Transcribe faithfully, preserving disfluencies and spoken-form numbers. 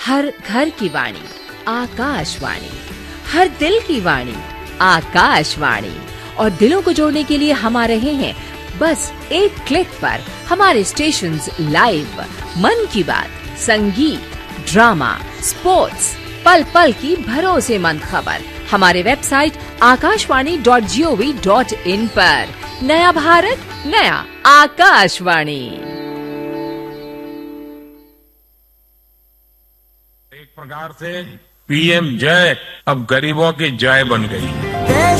हर घर की वाणी आकाशवाणी, हर दिल की वाणी आकाशवाणी। और दिलों को जोड़ने के लिए हम आ रहे हैं बस एक क्लिक पर। हमारे स्टेशंस लाइव, मन की बात, संगीत, ड्रामा, स्पोर्ट्स, पल पल की भरोसेमंद खबर हमारे website Akashvani dot G O V dot in पर। नया भारत, नया आकाशवाणी। एक प्रकार से पीएम जय अब गरीबों की जय बन गई है।